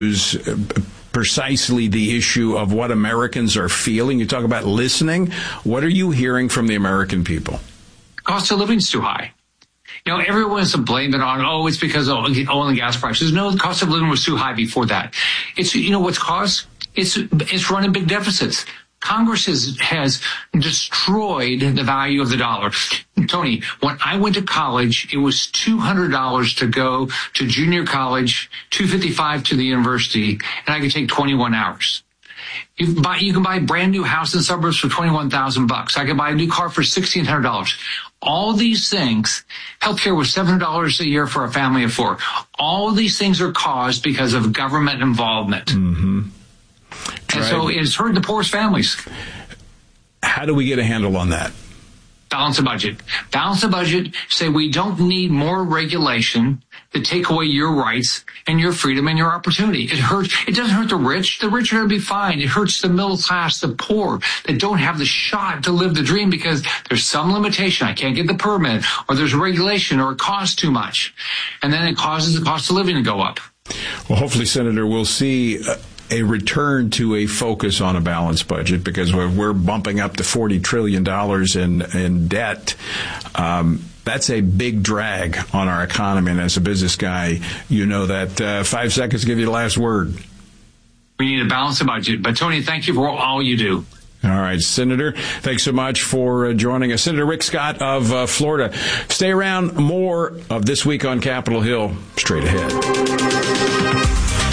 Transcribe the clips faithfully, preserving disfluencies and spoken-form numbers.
is precisely the issue of what Americans are feeling. You talk about listening. What are you hearing from the American people? Cost of living is too high. You know, everyone wants to blame it on, oh, it's because of oil and gas prices. No, the cost of living was too high before that. It's, you know, what's caused? It's, it's running big deficits. Congress has, has destroyed the value of the dollar. Tony, when I went to college, it was two hundred dollars to go to junior college, two hundred fifty-five dollars to the university, and I could take twenty-one hours. You can buy, you can buy a brand new house in the suburbs for twenty-one thousand bucks. I could buy a new car for sixteen hundred dollars. All these things, healthcare was seven hundred dollars a year for a family of four. All of these things are caused because of government involvement. Mm-hmm. And so it's hurt the poorest families. How do we get a handle on that? Balance the budget. Balance the budget. Say we don't need more regulation to take away your rights and your freedom and your opportunity. It hurts. It doesn't hurt the rich. The rich are going to be fine. It hurts the middle class, the poor that don't have the shot to live the dream because there's some limitation. I can't get the permit, or there's regulation, or it costs too much. And then it causes the cost of living to go up. Well, hopefully, Senator, we'll see Uh- a return to a focus on a balanced budget, because we're, we're bumping up to forty trillion dollars in, in debt. Um, that's a big drag on our economy. And as a business guy, you know that. Uh, five seconds to give you the last word. We need to balance the budget. But, Tony, thank you for all you do. All right, Senator, thanks so much for uh, joining us. Senator Rick Scott of uh, Florida. Stay around. More of This Week on Capitol Hill straight ahead.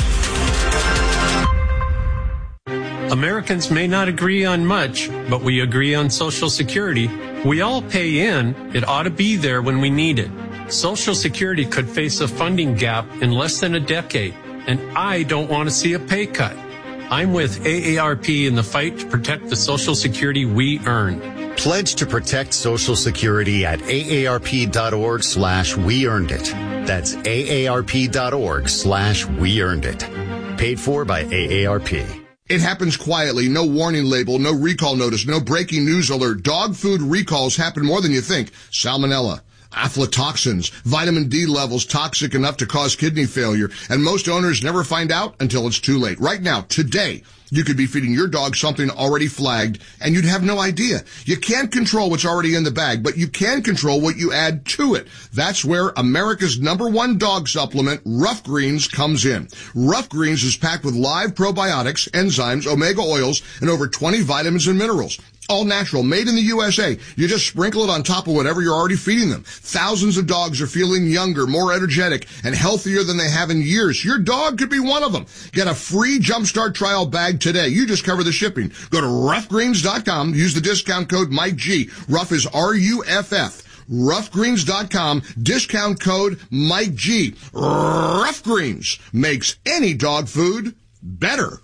Americans may not agree on much, but we agree on Social Security. We all pay in. It ought to be there when we need it. Social Security could face a funding gap in less than a decade, and I don't want to see a pay cut. I'm with A A R P in the fight to protect the Social Security we earn. Pledge to protect Social Security at aarp.org slash we earned it. That's aarp.org slash we earned it. Paid for by A A R P. It happens quietly, no warning label, no recall notice, no breaking news alert. Dog food recalls happen more than you think. Salmonella, aflatoxins, vitamin D levels toxic enough to cause kidney failure, and most owners never find out until it's too late. Right now, today, you could be feeding your dog something already flagged, and you'd have no idea. You can't control what's already in the bag, but you can control what you add to it. That's where America's number one dog supplement, Rough Greens, comes in. Rough Greens is packed with live probiotics, enzymes, omega oils, and over twenty vitamins and minerals. All natural, made in the U S A. You just sprinkle it on top of whatever you're already feeding them. Thousands of dogs are feeling younger, more energetic, and healthier than they have in years. Your dog could be one of them. Get a free Jumpstart trial bag today. You just cover the shipping. Go to rough greens dot com. Use the discount code Mike G. Rough is R U F F. rough greens dot com. Discount code Mike G. Rough Greens makes any dog food better.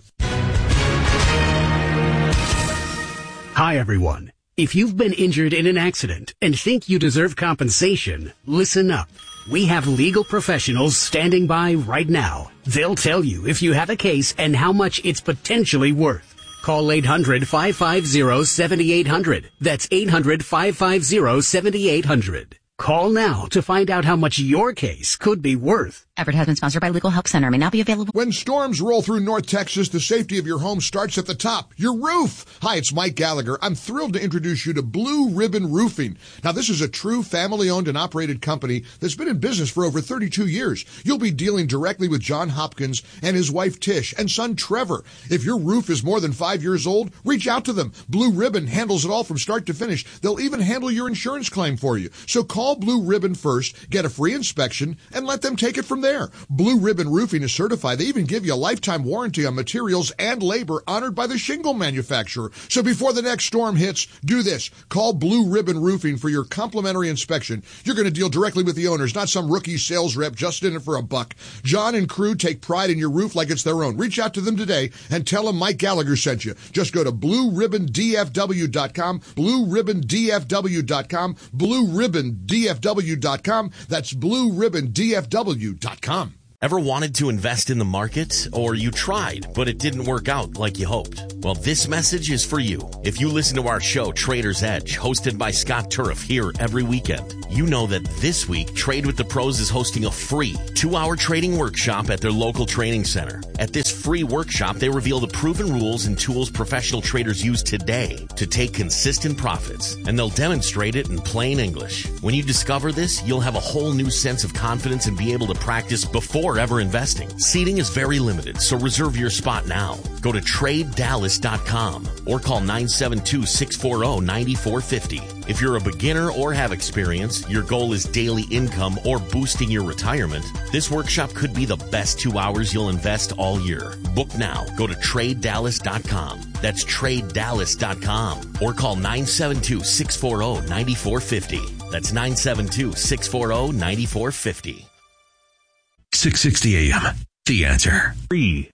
Hi, everyone. If you've been injured in an accident and think you deserve compensation, listen up. We have legal professionals standing by right now. They'll tell you if you have a case and how much it's potentially worth. Call eight hundred, five five zero, seven eight zero zero. That's eight hundred, five five zero, seven eight zero zero. Call now to find out how much your case could be worth. Effort has been sponsored by Legal Help Center. May not be available. When storms roll through North Texas, the safety of your home starts at the top, your roof. Hi, it's Mike Gallagher. I'm thrilled to introduce you to Blue Ribbon Roofing. Now, this is a true family-owned and operated company that's been in business for over thirty-two years. You'll be dealing directly with John Hopkins and his wife Tish and son Trevor. If your roof is more than five years old, reach out to them. Blue Ribbon handles it all from start to finish. They'll even handle your insurance claim for you. So call Blue Ribbon first, get a free inspection, and let them take it from there. Blue Ribbon Roofing is certified. They even give you a lifetime warranty on materials and labor honored by the shingle manufacturer. So before the next storm hits, do this. Call Blue Ribbon Roofing for your complimentary inspection. You're going to deal directly with the owners, not some rookie sales rep just in it for a buck. John and crew take pride in your roof like it's their own. Reach out to them today and tell them Mike Gallagher sent you. Just go to blue ribbon d f w dot com, blue ribbon d f w dot com, blue ribbon d f w dot com. That's blue ribbon d f w dot com. Ever wanted to invest in the market? Or you tried, but it didn't work out like you hoped? Well, this message is for you. If you listen to our show, Trader's Edge, hosted by Scott Turf here every weekend, you know that this week, Trade with the Pros is hosting a free two-hour trading workshop at their local training center. At this free workshop, they reveal the proven rules and tools professional traders use today to take consistent profits, and they'll demonstrate it in plain English. When you discover this, you'll have a whole new sense of confidence and be able to practice before ever investing. Seating is very limited, so reserve your spot now. Go to trade dallas dot com or call nine seven two, six four zero, nine four five zero. If you're a beginner or have experience, your goal is daily income or boosting your retirement, this workshop could be the best two hours you'll invest all year. Book now. Go to trade dallas dot com. That's trade dallas dot com or call nine seven two, six four zero, nine four five zero. That's nine seven two, six four zero, nine four five zero. six sixty A M. The Answer. Free.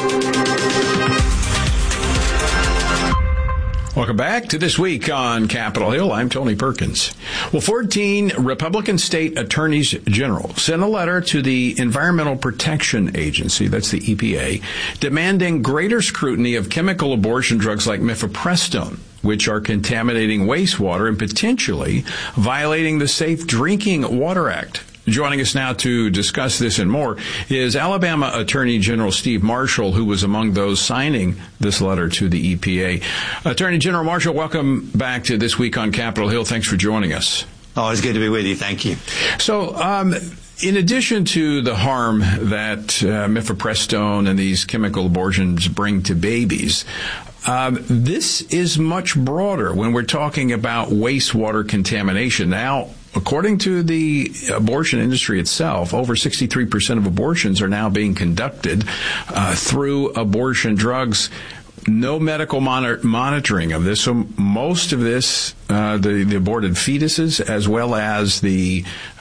Welcome back to This Week on Capitol Hill. I'm Tony Perkins. Well, fourteen Republican state attorneys general sent a letter to the Environmental Protection Agency, that's the E P A, demanding greater scrutiny of chemical abortion drugs like mifepristone, which are contaminating wastewater and potentially violating the Safe Drinking Water Act. Joining us now to discuss this and more is Alabama Attorney General Steve Marshall, who was among those signing this letter to the E P A. Attorney General Marshall, welcome back to This Week on Capitol Hill. Thanks for joining us. Always good to be with you. Thank you. So, um, in addition to the harm that uh, mifepristone and these chemical abortions bring to babies, Um, this is much broader when we're talking about wastewater contamination. Now, according to the abortion industry itself, over sixty-three percent of abortions are now being conducted uh, through abortion drugs. No medical monitor- monitoring of this. So most of this, uh, the, the aborted fetuses as well as the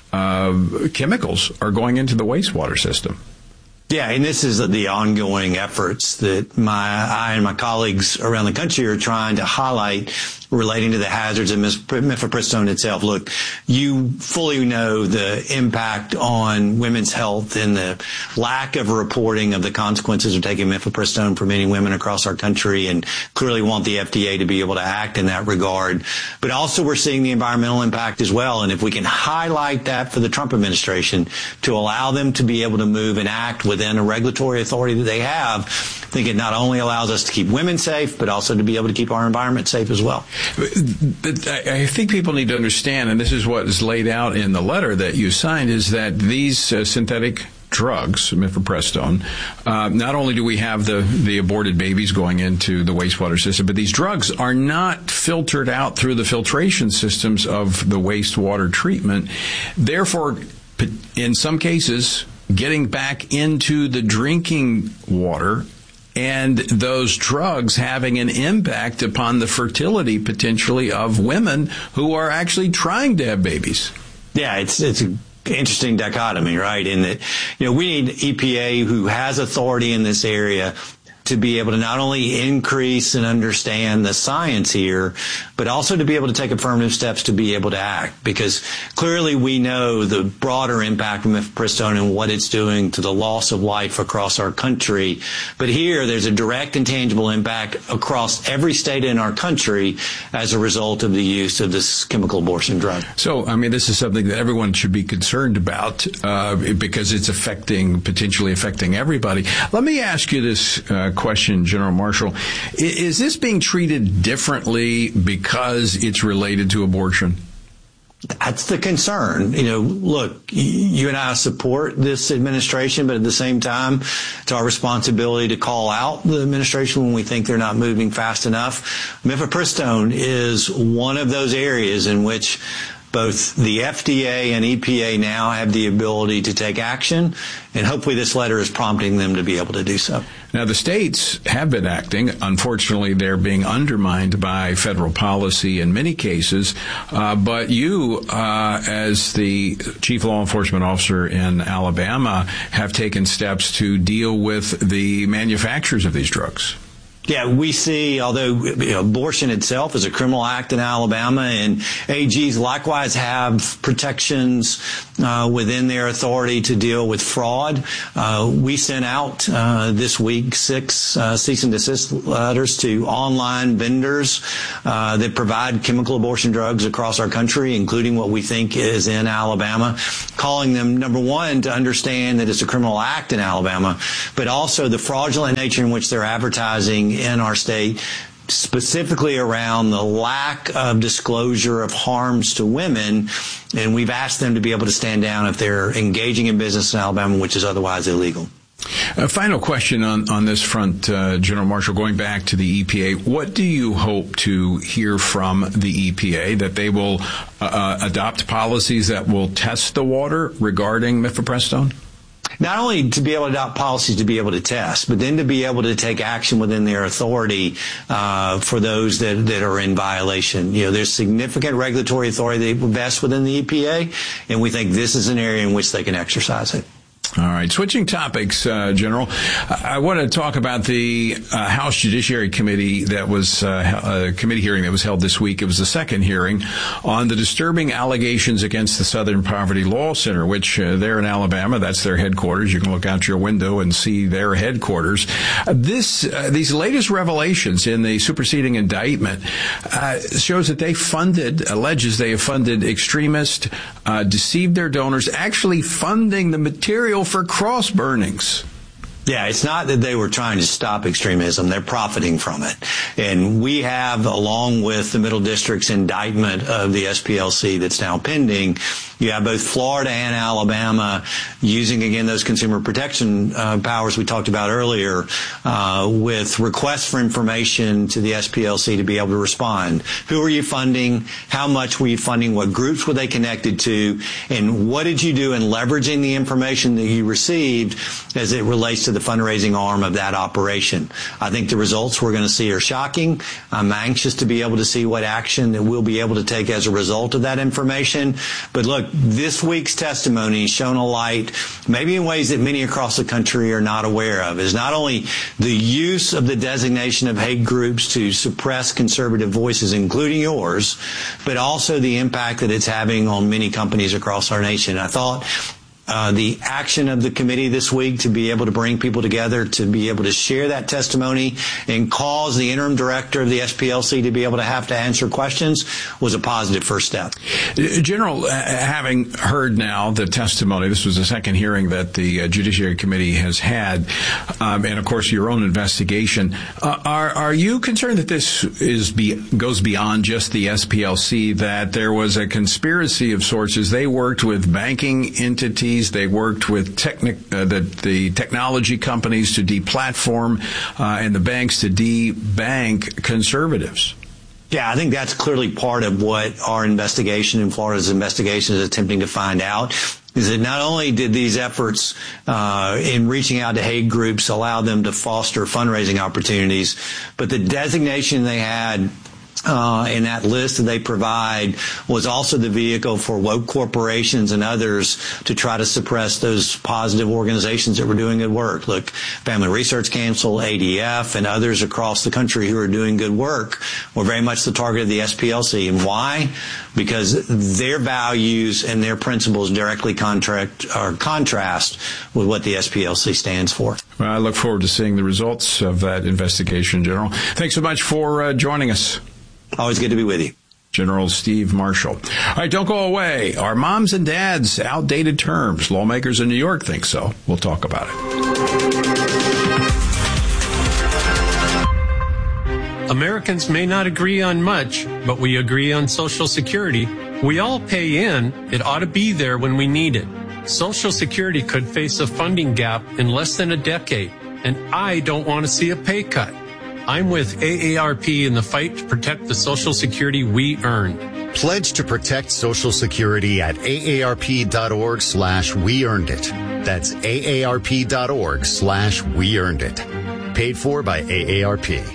uh, chemicals are going into the wastewater system. Yeah, and this is the ongoing efforts that my I and my colleagues around the country are trying to highlight relating to the hazards of mifepristone itself. Look, you fully know the impact on women's health and the lack of reporting of the consequences of taking mifepristone for many women across our country, and clearly want the F D A to be able to act in that regard. But also we're seeing the environmental impact as well, and if we can highlight that for the Trump administration to allow them to be able to move and act within a regulatory authority that they have, I think it not only allows us to keep women safe, but also to be able to keep our environment safe as well. But I think people need to understand, and this is what is laid out in the letter that you signed, is that these uh, synthetic drugs, mifepristone, uh, not only do we have the, the aborted babies going into the wastewater system, but these drugs are not filtered out through the filtration systems of the wastewater treatment. Therefore, in some cases, getting back into the drinking water, and those drugs having an impact upon the fertility potentially of women who are actually trying to have babies. Yeah, it's it's an interesting dichotomy, right? In that, you know, we need E P A who has authority in this area to be able to not only increase and understand the science here, but also to be able to take affirmative steps to be able to act. Because clearly we know the broader impact of mifepristone and what it's doing to the loss of life across our country. But here there's a direct and tangible impact across every state in our country as a result of the use of this chemical abortion drug. So, I mean, this is something that everyone should be concerned about uh, because it's affecting, potentially affecting everybody. Let me ask you this uh, question, General Marshall. Is this being treated differently because it's related to abortion? That's the concern. You know, look, you and I support this administration, but at the same time, it's our responsibility to call out the administration when we think they're not moving fast enough. Mifepristone is one of those areas in which both the F D A and E P A now have the ability to take action, and hopefully this letter is prompting them to be able to do so. Now, the states have been acting. Unfortunately, they're being undermined by federal policy in many cases. Uh, but you, uh, as the chief law enforcement officer in Alabama, have taken steps to deal with the manufacturers of these drugs. Yeah, we see, although you know, abortion itself is a criminal act in Alabama, and A Gs likewise have protections uh, within their authority to deal with fraud. Uh, we sent out uh, this week six uh, cease and desist letters to online vendors uh, that provide chemical abortion drugs across our country, including what we think is in Alabama, calling them, number one, to understand that it's a criminal act in Alabama, but also the fraudulent nature in which they're advertising in our state, specifically around the lack of disclosure of harms to women. And we've asked them to be able to stand down if they're engaging in business in Alabama, which is otherwise illegal. A final question on, on this front, uh, General Marshall, going back to the E P A. What do you hope to hear from the E P A? That they will uh, adopt policies that will test the water regarding mifepristone? Not only to be able to adopt policies to be able to test, but then to be able to take action within their authority uh, for those that, that are in violation. You know, there's significant regulatory authority that vests within the E P A, and we think this is an area in which they can exercise it. All right. Switching topics, uh, General, I want to talk about the uh, House Judiciary Committee that was uh, a committee hearing that was held this week. It was the second hearing on the disturbing allegations against the Southern Poverty Law Center, which uh, they're in Alabama. That's their headquarters. You can look out your window and see their headquarters. Uh, this uh, these latest revelations in the superseding indictment uh, shows that they funded, alleges they have funded extremists, uh, deceived their donors, actually funding the material for cross burnings. Yeah, it's not that they were trying to stop extremism. They're profiting from it. And we have, along with the Middle District's indictment of the S P L C that's now pending, you have both Florida and Alabama using, again, those consumer protection uh, powers we talked about earlier uh, with requests for information to the S P L C to be able to respond. Who are you funding? How much were you funding? What groups were they connected to? And what did you do in leveraging the information that you received as it relates to the fundraising arm of that operation? I think the results we're going to see are shocking. I'm anxious to be able to see what action that we'll be able to take as a result of that information. But look, this week's testimony shone a light, maybe in ways that many across the country are not aware of, is not only the use of the designation of hate groups to suppress conservative voices, including yours, but also the impact that it's having on many companies across our nation. I thought Uh, the action of the committee this week to be able to bring people together, to be able to share that testimony and cause the interim director of the S P L C to be able to have to answer questions was a positive first step. General, uh, having heard now the testimony, this was the second hearing that the uh, Judiciary Committee has had, um, and of course your own investigation, uh, are, are you concerned that this is be, goes beyond just the S P L C, that there was a conspiracy of sorts as they worked with banking entities? They worked with technic, uh, the, the technology companies to deplatform uh, and the banks to debank conservatives. Yeah, I think that's clearly part of what our investigation and Florida's investigation is attempting to find out. Is that not only did these efforts uh, in reaching out to hate groups allow them to foster fundraising opportunities, but the designation they had Uh, in that list that they provide was also the vehicle for woke corporations and others to try to suppress those positive organizations that were doing good work. Look, Family Research Council, A D F, and others across the country who are doing good work were very much the target of the S P L C. And why? Because their values and their principles directly contract or contrast with what the S P L C stands for. Well, I look forward to seeing the results of that investigation, General. Thanks so much for uh, joining us. Always good to be with you. General Steve Marshall. All right, don't go away. Are moms and dads outdated terms? Lawmakers in New York think so. We'll talk about it. Americans may not agree on much, but we agree on Social Security. We all pay in. It ought to be there when we need it. Social Security could face a funding gap in less than a decade, and I don't want to see a pay cut. I'm with A A R P in the fight to protect the Social Security we earned. Pledge to protect Social Security at aarp.org slash we earned it. That's aarp.org slash we earned it. Paid for by A A R P.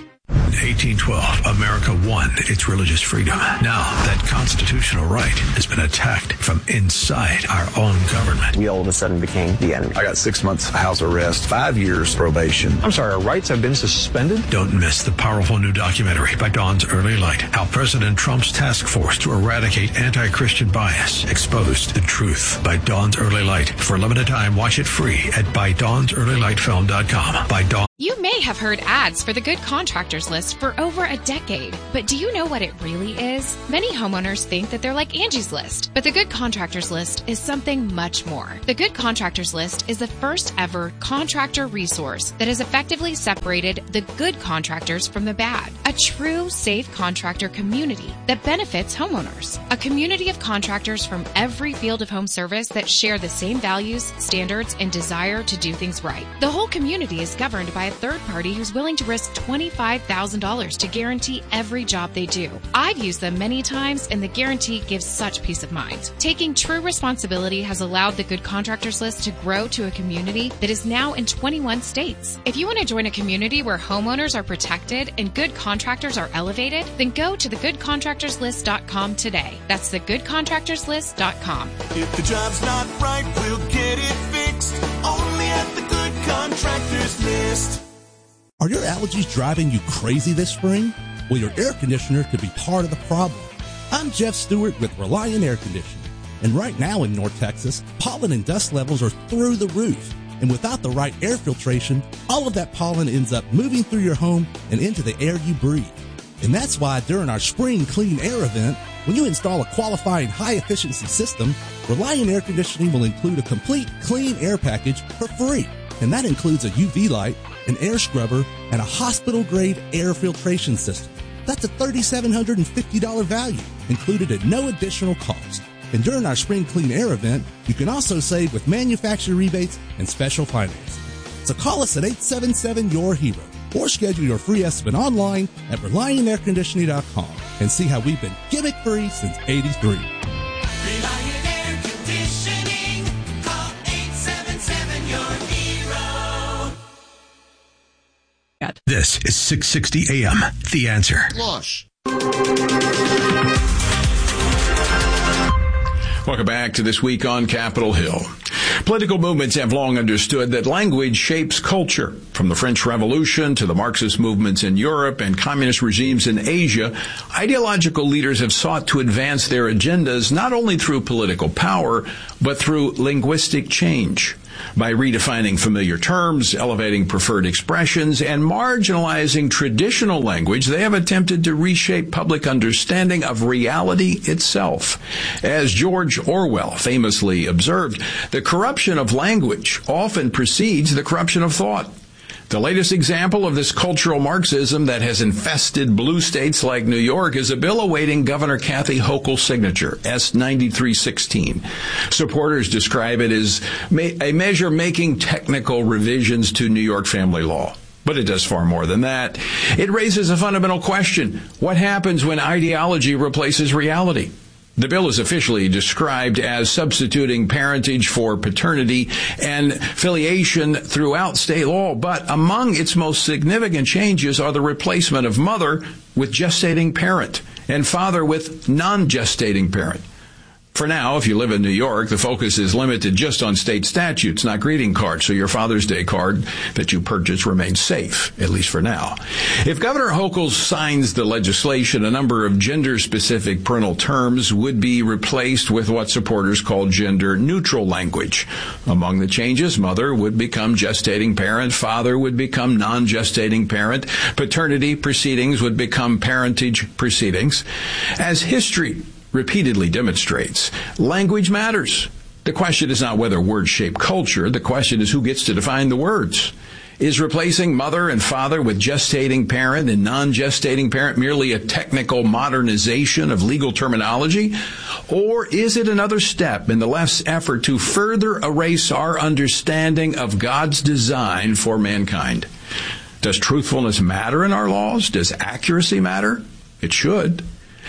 In eighteen twelve, America won its religious freedom. Now, that constitutional right has been attacked from inside our own government. We all of a sudden became the enemy. I got six months house arrest, five years probation. I'm sorry, our rights have been suspended? Don't miss the powerful new documentary by Dawn's Early Light, how President Trump's task force to eradicate anti-Christian bias exposed the truth. By Dawn's Early Light. For a limited time, watch it free at by dawns early light film dot com. By Dawn. You may have heard ads for the Good Contractors List for over a decade, but do you know what it really is? Many homeowners think that they're like Angie's List, but the Good Contractors List is something much more. The Good Contractors List is the first ever contractor resource that has effectively separated the good contractors from the bad. A true safe contractor community that benefits homeowners. A community of contractors from every field of home service that share the same values, standards, and desire to do things right. The whole community is governed by a third party who's willing to risk twenty-five thousand dollars to guarantee every job they do. I've used them many times, and the guarantee gives such peace of mind. Taking true responsibility has allowed the Good Contractors List to grow to a community that is now in twenty-one states. If you want to join a community where homeowners are protected and good contractors are elevated, then go to the good contractors list dot com today. That's the good contractors list dot com. If the job's not right, we'll get it fixed. Only at the Good Contractors List. Are your allergies driving you crazy this spring? Well, your air conditioner could be part of the problem. I'm Jeff Stewart with Reliant Air Conditioning. And right now in North Texas, pollen and dust levels are through the roof. And without the right air filtration, all of that pollen ends up moving through your home and into the air you breathe. And that's why during our Spring Clean Air event, when you install a qualifying high-efficiency system, Reliant Air Conditioning will include a complete clean air package for free. And that includes a U V light, an air scrubber, and a hospital-grade air filtration system. That's a three thousand seven hundred fifty dollars value, included at no additional cost. And during our Spring Clean Air event, you can also save with manufacturer rebates and special financing. So call us at eight seven seven, Y O U R HERO or schedule your free estimate online at reliant air conditioning dot com and see how we've been gimmick-free since eighty-three. Reliant Air Conditioning. Call eight seven seven, Y O U R HERO. This is six sixty A M, The Answer. Lush. Welcome back to This Week on Capitol Hill. Political movements have long understood that language shapes culture. From the French Revolution to the Marxist movements in Europe and communist regimes in Asia, ideological leaders have sought to advance their agendas not only through political power, but through linguistic change. By redefining familiar terms, elevating preferred expressions, and marginalizing traditional language, they have attempted to reshape public understanding of reality itself. As George Orwell famously observed, the corruption of language often precedes the corruption of thought. The latest example of this cultural Marxism that has infested blue states like New York is a bill awaiting Governor Kathy Hochul's signature, S ninety-three sixteen. Supporters describe it as a measure making technical revisions to New York family law. But it does far more than that. It raises a fundamental question. What happens when ideology replaces reality? The bill is officially described as substituting parentage for paternity and filiation throughout state law, but among its most significant changes are the replacement of mother with gestating parent and father with non-gestating parent. For now, if you live in New York, the focus is limited just on state statutes, not greeting cards, so your Father's Day card that you purchase remains safe, at least for now. If Governor Hochul signs the legislation, a number of gender-specific parental terms would be replaced with what supporters call gender-neutral language. Among the changes, mother would become gestating parent, father would become non-gestating parent, paternity proceedings would become parentage proceedings. As history repeatedly demonstrates, language matters. The question is not whether words shape culture. The question is who gets to define the words. Is replacing mother and father with gestating parent and non-gestating parent merely a technical modernization of legal terminology? Or is it another step in the left's effort to further erase our understanding of God's design for mankind? Does truthfulness matter in our laws? Does accuracy matter? It should.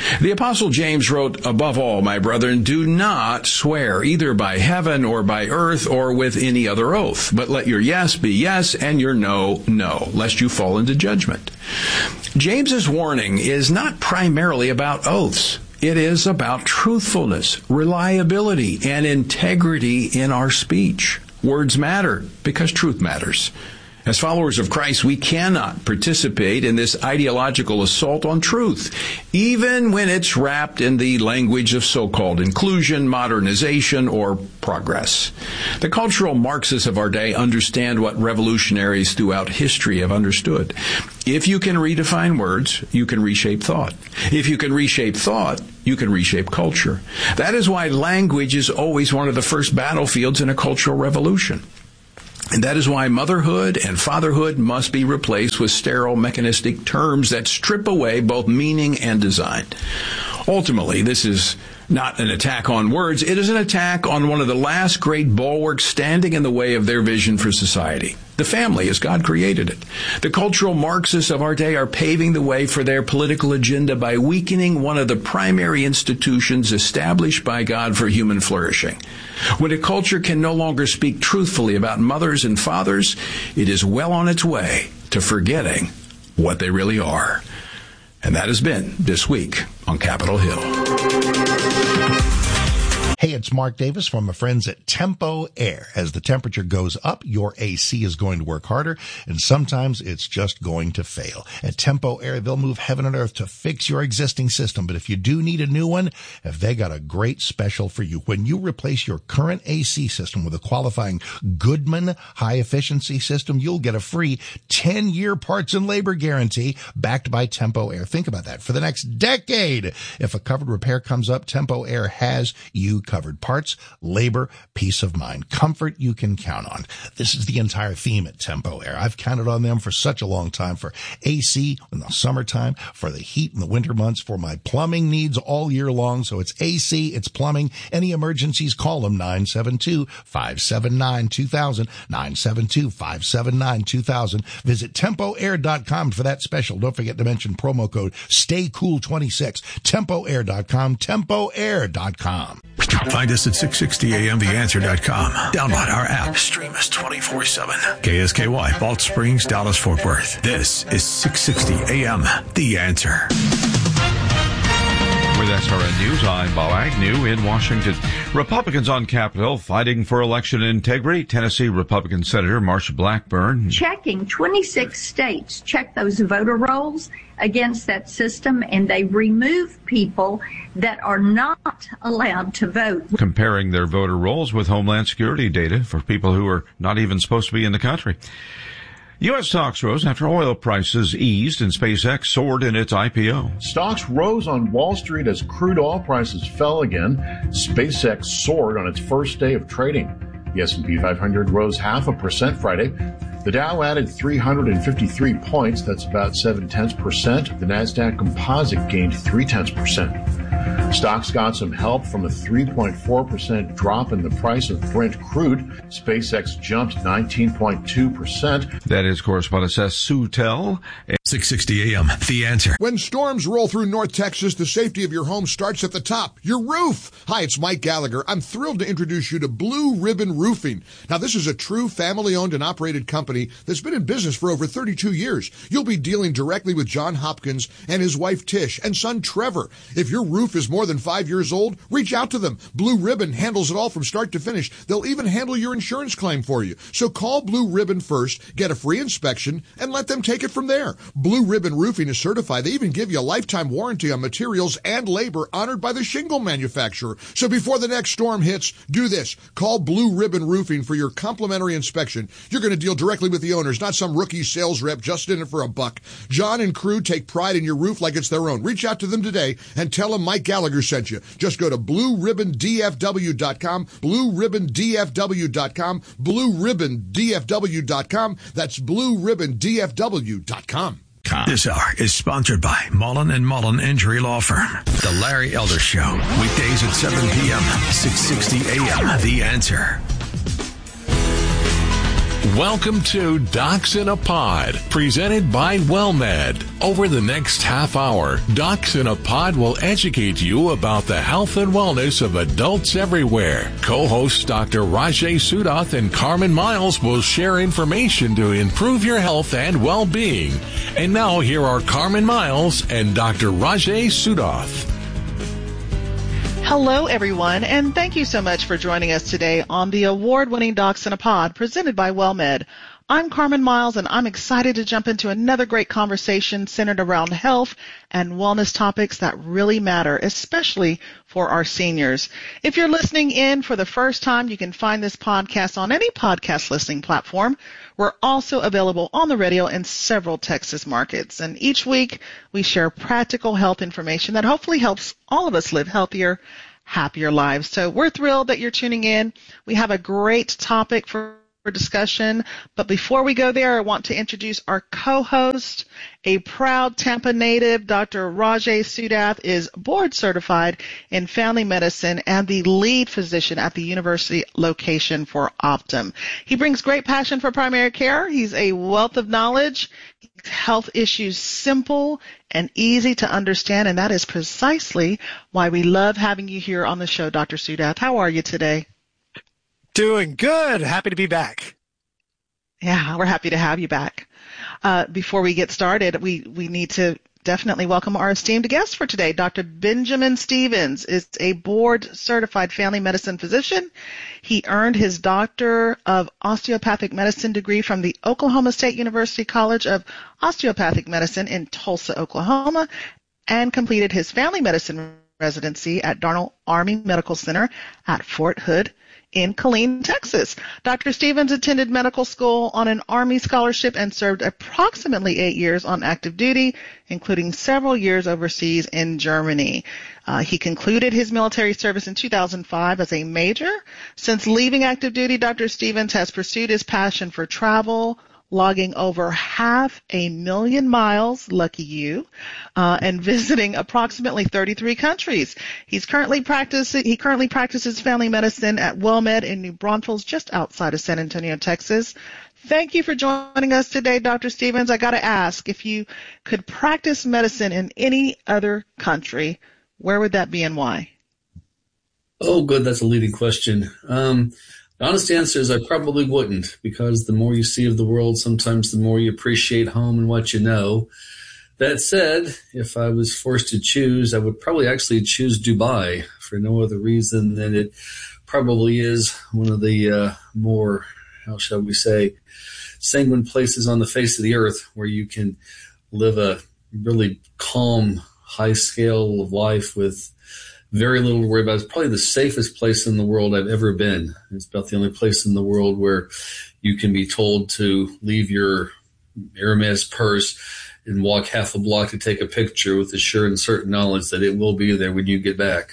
The Apostle James wrote, "Above all, my brethren, do not swear either by heaven or by earth or with any other oath, but let your yes be yes and your no, no, lest you fall into judgment." James's warning is not primarily about oaths. It is about truthfulness, reliability, and integrity in our speech. Words matter because truth matters. As followers of Christ, we cannot participate in this ideological assault on truth, even when it's wrapped in the language of so-called inclusion, modernization, or progress. The cultural Marxists of our day understand what revolutionaries throughout history have understood. If you can redefine words, you can reshape thought. If you can reshape thought, you can reshape culture. That is why language is always one of the first battlefields in a cultural revolution. And that is why motherhood and fatherhood must be replaced with sterile mechanistic terms that strip away both meaning and design. Ultimately, this is not an attack on words. It is an attack on one of the last great bulwarks standing in the way of their vision for society. The family as God created it. The cultural Marxists of our day are paving the way for their political agenda by weakening one of the primary institutions established by God for human flourishing. When a culture can no longer speak truthfully about mothers and fathers, it is well on its way to forgetting what they really are. And that has been This Week on Capitol Hill. Hey, it's Mark Davis from my friends at Tempo Air. As the temperature goes up, your A C is going to work harder, and sometimes it's just going to fail. At Tempo Air, they'll move heaven and earth to fix your existing system. But if you do need a new one, have they got a great special for you. When you replace your current A C system with a qualifying Goodman high-efficiency system, you'll get a free ten-year parts and labor guarantee backed by Tempo Air. Think about that. For the next decade, if a covered repair comes up, Tempo Air has you covered. Covered parts, labor, peace of mind, comfort you can count on. This is the entire theme at Tempo Air. I've counted on them for such a long time, for A C in the summertime, for the heat in the winter months, for my plumbing needs all year long. So it's A C, it's plumbing. Any emergencies, call them nine seven two, five seven nine, two thousand, nine seven two, five seven nine, two thousand. Visit tempo air dot com for that special. Don't forget to mention promo code stay cool twenty-six. tempo air dot com, tempo air dot com. Find us at six sixty A M the answer dot com. Download our app. Stream us twenty-four seven. K S K Y, Balch Springs, Dallas, Fort Worth. This is six sixty A M The Answer. With S R N News, I'm Bob Agnew in Washington. Republicans on Capitol fighting for election integrity. Tennessee Republican Senator Marsha Blackburn. Checking twenty-six states, check those voter rolls against that system, and they remove people that are not allowed to vote. Comparing their voter rolls with Homeland Security data for people who are not even supposed to be in the country. U S stocks rose after oil prices eased and SpaceX soared in its I P O. Stocks rose on Wall Street as crude oil prices fell again. SpaceX soared on its first day of trading. The S and P five hundred rose half a percent Friday. The Dow added three hundred fifty-three points. That's about seven tenths percent. The NASDAQ Composite gained three tenths percent. Stocks got some help from a three point four percent drop in the price of Brent crude. SpaceX jumped nineteen point two percent. That is correspondent Seth Sutel. six sixty A M The Answer. When storms roll through North Texas, the safety of your home starts at the top, your roof. Hi, it's Mike Gallagher. I'm thrilled to introduce you to Blue Ribbon Roofing. Now, this is a true family-owned and operated company that's been in business for over thirty-two years. You'll be dealing directly with John Hopkins and his wife Tish and son Trevor. If your roof is more than five years old, reach out to them. Blue Ribbon handles it all from start to finish. They'll even handle your insurance claim for you. So call Blue Ribbon first, get a free inspection, and let them take it from there. Blue Ribbon Roofing is certified. They even give you a lifetime warranty on materials and labor honored by the shingle manufacturer. So before the next storm hits, do this. Call Blue Ribbon Roofing for your complimentary inspection. You're going to deal directly with the owners, not some rookie sales rep just in it for a buck. John and crew take pride in your roof like it's their own. Reach out to them today and tell them Mike Gallagher sent you. Just go to blue ribbon d f w dot com, blue ribbon d f w dot com, blue ribbon d f w dot com. That's blue ribbon d f w dot com. This hour is sponsored by Mullen and Mullen Injury Law Firm. The Larry Elder Show. Weekdays at seven p.m. six sixty A M The Answer. Welcome to Docs in a Pod, presented by WellMed. Over the next half hour, Docs in a Pod will educate you about the health and wellness of adults everywhere. Co-hosts Doctor Rajay Sudath and Carmen Miles will share information to improve your health and well-being. And now here are Carmen Miles and Doctor Rajay Sudath. Hello, everyone, and thank you so much for joining us today on the award-winning Docs in a Pod presented by WellMed. I'm Carmen Miles, and I'm excited to jump into another great conversation centered around health and wellness topics that really matter, especially for our seniors. If you're listening in for the first time, you can find this podcast on any podcast listening platform. We're also available on the radio in several Texas markets. And each week, we share practical health information that hopefully helps all of us live healthier, happier lives. So we're thrilled that you're tuning in. We have a great topic for for discussion. But before we go there, I want to introduce our co-host, a proud Tampa native. Doctor Rajay Sudath is board certified in family medicine and the lead physician at the university location for Optum. He brings great passion for primary care. He's a wealth of knowledge, health issues simple and easy to understand, and that is precisely why we love having you here on the show, Doctor Sudath. How are you today? Doing good. Happy to be back. Yeah, we're happy to have you back. Uh, before we get started, we, we need to definitely welcome our esteemed guest for today. Doctor Benjamin Stevens is a board-certified family medicine physician. He earned his Doctor of Osteopathic Medicine degree from the Oklahoma State University College of Osteopathic Medicine in Tulsa, Oklahoma, and completed his family medicine residency at Darnall Army Medical Center at Fort Hood in Killeen, Texas. Doctor Stevens attended medical school on an Army scholarship and served approximately eight years on active duty, including several years overseas in Germany. Uh, he concluded his military service in two thousand five as a major. Since leaving active duty, Doctor Stevens has pursued his passion for travel, logging over half a million miles, lucky you, uh, and visiting approximately thirty-three countries. He's currently practicing, he currently practices family medicine at WellMed in New Braunfels, just outside of San Antonio, Texas. Thank you for joining us today, Doctor Stevens. I got to ask, if you could practice medicine in any other country, where would that be and why? Oh, good. That's a leading question. Um, The honest answer is I probably wouldn't, because the more you see of the world, sometimes the more you appreciate home and what you know. That said, if I was forced to choose, I would probably actually choose Dubai for no other reason than it probably is one of the uh, more, how shall we say, sanguine places on the face of the earth where you can live a really calm, high scale of life with very little to worry about. It's probably the safest place in the world I've ever been. It's about the only place in the world where you can be told to leave your Hermes purse and walk half a block to take a picture with the sure and certain knowledge that it will be there when you get back.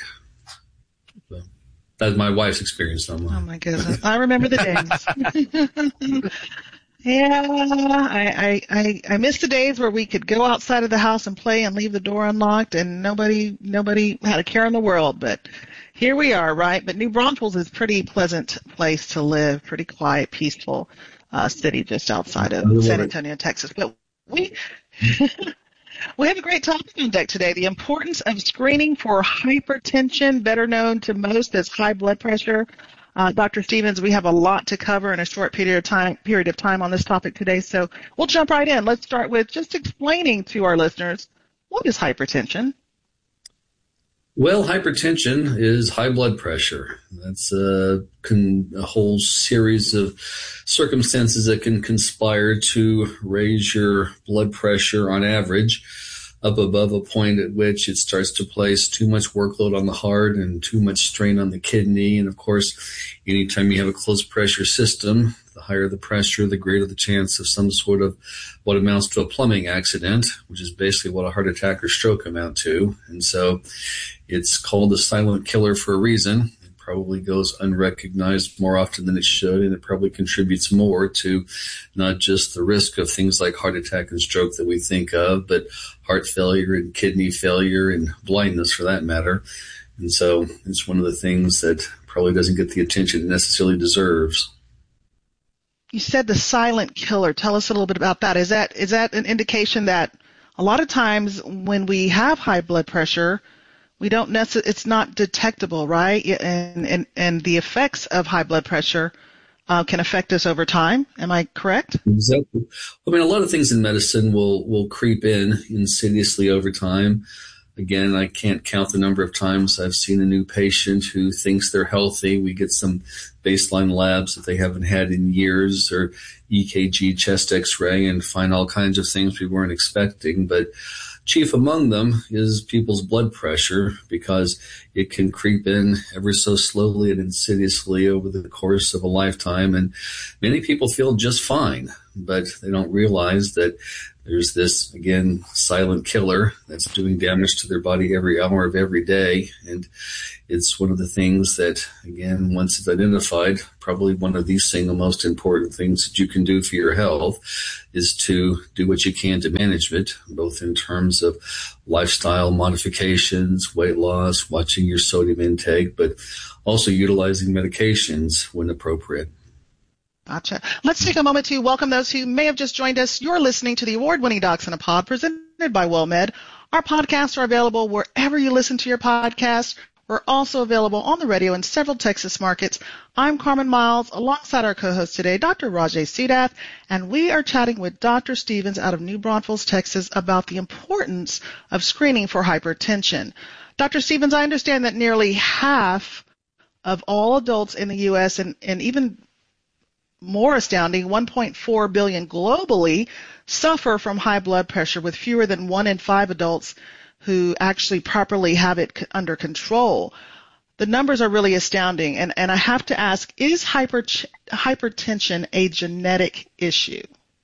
So that's my wife's experience. Not mine. Oh, my goodness. I remember the days. Yeah, I, I, I, I miss the days where we could go outside of the house and play and leave the door unlocked and nobody, nobody had a care in the world. But here we are, right? But New Braunfels is a pretty pleasant place to live, pretty quiet, peaceful uh, city just outside of San Antonio, Texas. But we, we have a great topic on deck today, the importance of screening for hypertension, better known to most as high blood pressure. Uh, Doctor Stevens, we have a lot to cover in a short period of time period of time on this topic today, so we'll jump right in. Let's start with just explaining to our listeners, what is hypertension? Well, hypertension is high blood pressure. That's a, con- a whole series of circumstances that can conspire to raise your blood pressure on average up above a point at which it starts to place too much workload on the heart and too much strain on the kidney. And of course, anytime you have a closed pressure system, the higher the pressure, the greater the chance of some sort of what amounts to a plumbing accident, which is basically what a heart attack or stroke amount to. And so it's called the silent killer for a reason. Probably goes unrecognized more often than it should, and it probably contributes more to not just the risk of things like heart attack and stroke that we think of, but heart failure and kidney failure and blindness for that matter. And so it's one of the things that probably doesn't get the attention it necessarily deserves. you said the silent killer. Tell us a little bit about that. Is that is that an indication that a lot of times when we have high blood pressure, we don't necessarily, it's not detectable, right? And, and, and the effects of high blood pressure uh, can affect us over time. Am I correct? Exactly. I mean, a lot of things in medicine will, will creep in insidiously over time. Again, I can't count the number of times I've seen a new patient who thinks they're healthy. We get some baseline labs that they haven't had in years, or E K G, chest x-ray, and find all kinds of things we weren't expecting. But chief among them is people's blood pressure, because it can creep in ever so slowly and insidiously over the course of a lifetime. And many people feel just fine, but they don't realize that there's this, again, silent killer that's doing damage to their body every hour of every day. And it's one of the things that, again, once it's identified, probably one of the single most important things that you can do for your health is to do what you can to manage it, both in terms of lifestyle modifications, weight loss, watching your sodium intake, but also utilizing medications when appropriate. Gotcha. Let's take a moment to welcome those who may have just joined us. You're listening to the award-winning Docs in a Pod presented by WellMed. Our podcasts are available wherever you listen to your podcast. We're also available on the radio in several Texas markets. I'm Carmen Miles, alongside our co-host today, Doctor Rajay Sidath, and we are chatting with Doctor Stevens out of New Braunfels, Texas, about the importance of screening for hypertension. Doctor Stevens, I understand that nearly half of all adults in the U S and, and even more astounding, one point four billion globally suffer from high blood pressure, with fewer than one in five adults who actually properly have it under control. The numbers are really astounding, and, and I have to ask, is hyper, hypertension a genetic issue?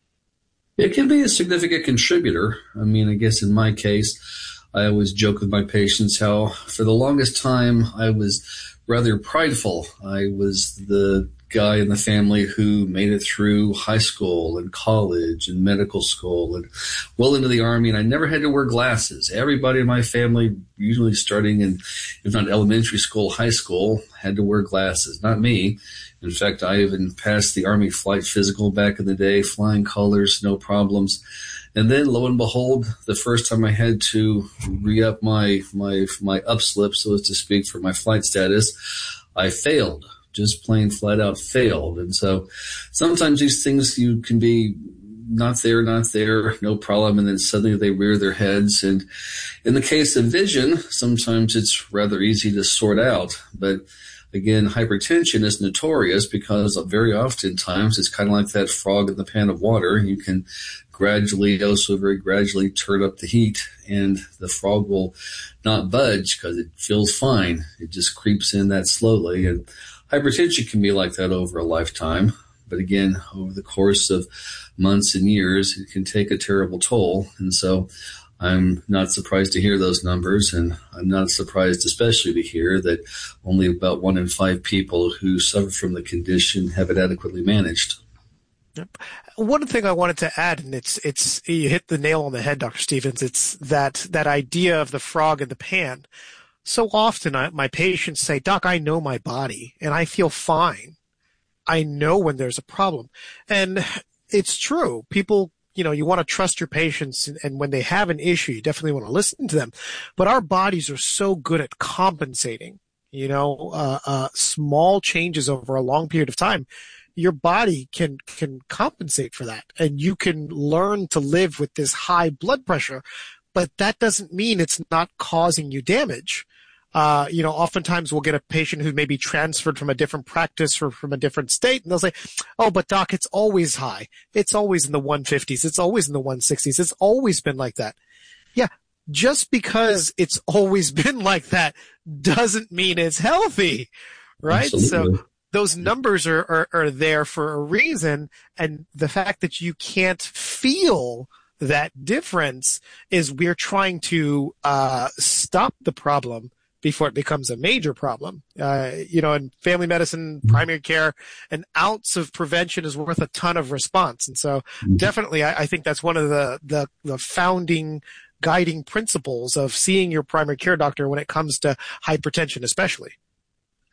It can be a significant contributor. I mean, I guess in my case, I always joke with my patients how for the longest time I was rather prideful. I was the guy in the family who made it through high school and college and medical school and well into the Army, and I never had to wear glasses. Everybody in my family, usually starting in, if not elementary school, high school, had to wear glasses. Not me. In fact, I even passed the Army flight physical back in the day, flying colors, no problems. And then, lo and behold, the first time I had to re-up my, my, my upslip, so as to speak, for my flight status, I failed. Just plain flat out failed. And so sometimes these things, you can be not there, not there, no problem, and then suddenly they rear their heads. And in the case of vision, sometimes it's rather easy to sort out. But again, hypertension is notorious because very oftentimes it's kind of like that frog in the pan of water. You can gradually, also very gradually, turn up the heat, and the frog will not budge because it feels fine. It just creeps in that slowly. And hypertension can be like that over a lifetime, but again, over the course of months and years, it can take a terrible toll. And so I'm not surprised to hear those numbers, and I'm not surprised especially to hear that only about one in five people who suffer from the condition have it adequately managed. Yep. One thing I wanted to add, and it's it's you hit the nail on the head, Doctor Stevens, it's that, that idea of the frog in the pan. So often I, my patients say, Doc, I know my body and I feel fine. I know when there's a problem. And it's true. People, you know, you want to trust your patients, and, and when they have an issue, you definitely want to listen to them. But our bodies are so good at compensating, you know, uh, uh, small changes over a long period of time. Your body can, can compensate for that, and you can learn to live with this high blood pressure, but that doesn't mean it's not causing you damage. Uh, you know, oftentimes we'll get a patient who may be transferred from a different practice or from a different state, and they'll say, oh, but doc, it's always high. It's always in the one fifties. It's always in the one sixties. It's always been like that. Yeah. Just because it's always been like that doesn't mean it's healthy, right? Absolutely. So those numbers are, are, are there for a reason. And the fact that you can't feel that difference is we're trying to, uh, stop the problem before it becomes a major problem. Uh, you know, in family medicine, primary care, an ounce of prevention is worth a ton of response. And so definitely I, I think that's one of the, the, the founding guiding principles of seeing your primary care doctor when it comes to hypertension especially.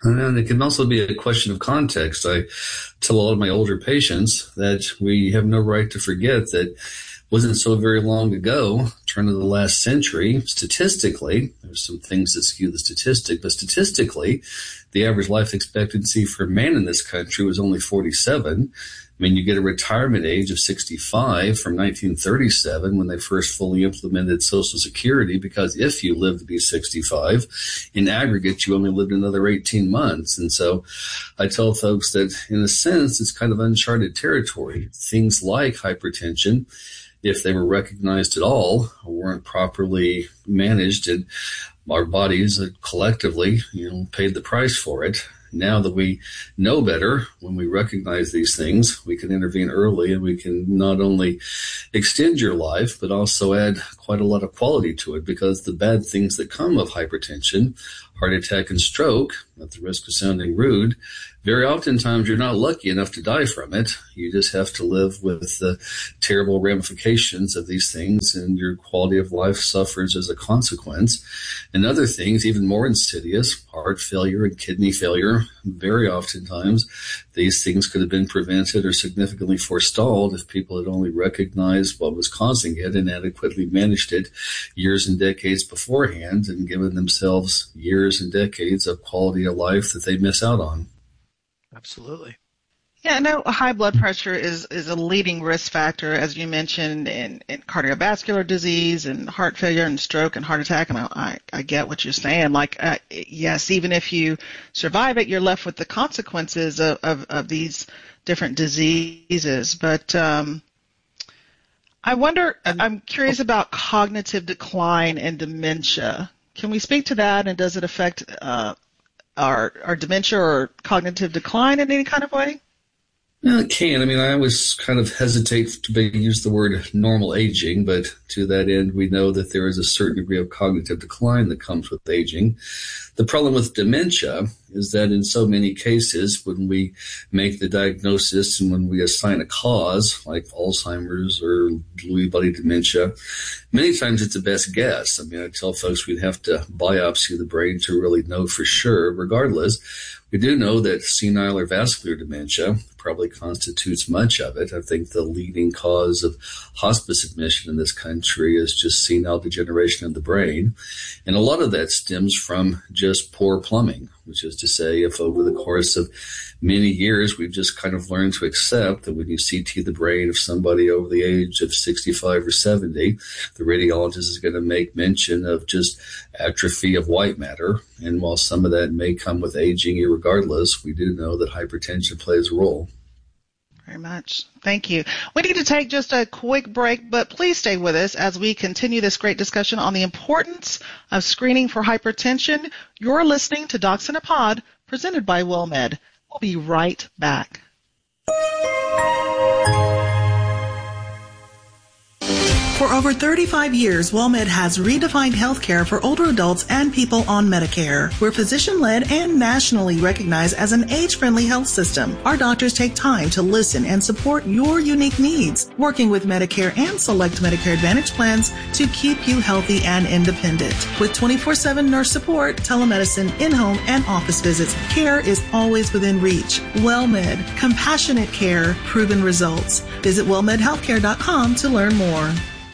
And it can also be a question of context. I tell a lot of my older patients that we have no right to forget that it wasn't so very long ago, turn of the last century, statistically, there's some things that skew the statistic, but statistically, the average life expectancy for a man in this country was only forty-seven. I mean, you get a retirement age of sixty-five from nineteen thirty-seven when they first fully implemented Social Security, because if you live to be sixty-five, in aggregate, you only lived another eighteen months. And so I tell folks that, in a sense, it's kind of uncharted territory. Things like hypertension, if they were recognized at all, weren't properly managed, and our bodies collectively, you know, paid the price for it. Now that we know better, when we recognize these things, we can intervene early, and we can not only extend your life, but also add quite a lot of quality to it, because the bad things that come of hypertension, heart attack and stroke, at the risk of sounding rude, very oftentimes you're not lucky enough to die from it. You just have to live with the terrible ramifications of these things, and your quality of life suffers as a consequence. And other things, even more insidious, heart failure and kidney failure, very oftentimes these things could have been prevented or significantly forestalled if people had only recognized what was causing it and adequately managed it years and decades beforehand, and given themselves years and decades of quality of life that they miss out on. Absolutely. Yeah, I know high blood pressure is, is a leading risk factor, as you mentioned, in, in cardiovascular disease and heart failure and stroke and heart attack. And I, I, I get what you're saying. Like, uh, yes, even if you survive it, you're left with the consequences of, of, of these different diseases. But um, I wonder, I'm curious about cognitive decline and dementia. Can we speak to that, and does it affect uh, our, our dementia or cognitive decline in any kind of way? No, it can. I mean, I always kind of hesitate to use the word normal aging, but to that end, we know that there is a certain degree of cognitive decline that comes with aging. The problem with dementia is that in so many cases, when we make the diagnosis and when we assign a cause, like Alzheimer's or Lewy body dementia, many times it's a best guess. I mean, I tell folks we'd have to biopsy the brain to really know for sure. Regardless, we do know that senile or vascular dementia probably constitutes much of it. I think the leading cause of hospice admission in this country is just senile degeneration of the brain. And a lot of that stems from just poor plumbing, which is to say, if over the course of many years we've just kind of learned to accept that when you C T the brain of somebody over the age of sixty-five or seventy, the radiologist is going to make mention of just atrophy of white matter. And while some of that may come with aging, irregardless, we do know that hypertension plays a role. Very much. Thank you. We need to take just a quick break, but please stay with us as we continue this great discussion on the importance of screening for hypertension. You're listening to Docs in a Pod, presented by WellMed. We'll be right back. For over thirty-five years, WellMed has redefined healthcare for older adults and people on Medicare. We're physician-led and nationally recognized as an age-friendly health system. Our doctors take time to listen and support your unique needs, working with Medicare and select Medicare Advantage plans to keep you healthy and independent. With twenty-four seven nurse support, telemedicine, in-home, and office visits, care is always within reach. WellMed, compassionate care, proven results. Visit well med healthcare dot com to learn more.